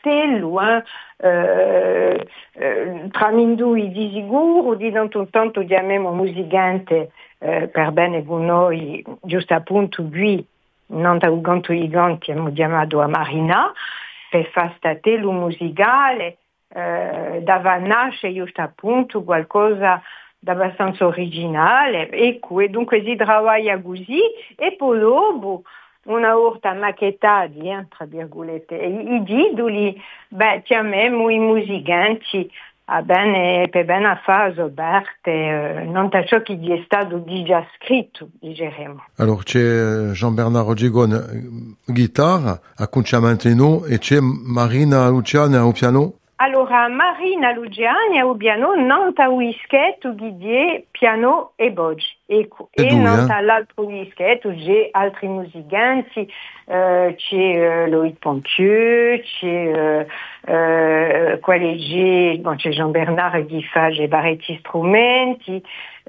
castello, tramindui di sicuro, di tanto chiamiamo musicante per bene con noi, giusto appunto qui, non da un canto gigante, abbiamo chiamato a Marina, per fare statello musicale, dava nascere giusto appunto qualcosa d'abbastanza originale, e dunque si lavora così, e poi dopo una volta macchettati, tra virgolette, i titoli, chiamiamo i musicanti per bene a fare parte, non da ciò che gli è stato già scritto, diremo. Alors c'è Jean-Bernard Ogegon chitarra, acconciamento e c'è Marina Luciani al piano. Allora, Marina Luciani al piano, non da whisketto, ghidier, piano e voce. E non dall'altro whisketto c'è altri musicanti, c'è Loïc Pontieux, c'è c'è Jean-Bernard che fa vari strumenti,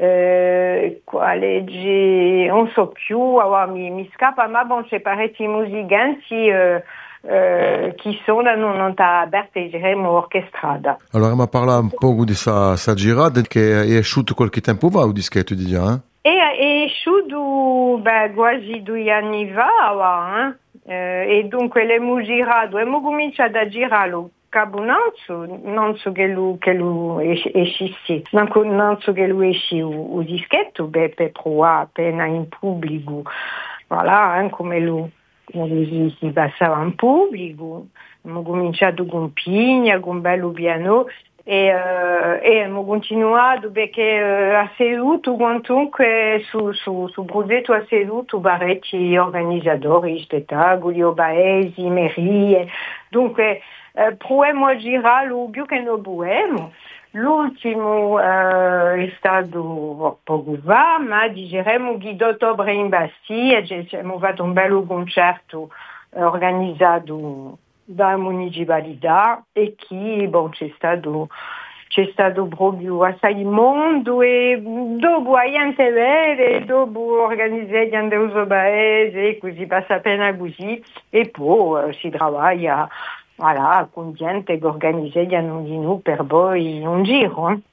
non so più, mi scappa, ma c'è parecchi musicanti che sono non aperta, diremo, orchestrata. Allora, ma parla un po' di sa girata che è uscito qualche tempo fa, o dischetto di già? È uscito quasi 2 anni fa, e dunque l'abbiamo girato, abbiamo cominciato a girarlo Cabunanzo, non so che lui esci, non so che lui esci o dischetto, per provare appena in pubblico, voilà, come lui. Si passava in pubblico, abbiamo cominciato con Pigna, con bello piano e abbiamo continuato perché ha seduto quantunque su progetto ha seduto parecchi organizzatori, spettacoli, obaesi, merie, dunque proviamo a girarlo più che non possiamo. L'ultimo è stato poco fa, ma diremo che d'ottobre in Bastia abbiamo fatto un bello concerto organizzato dalla municipalità e che c'è stato proprio assai mondo, e dopo a Iantevere, dopo organizzare gli uso paese, così passa appena così, e poi si lavora. Voilà, con gente che organizzano di noi per poi un giro.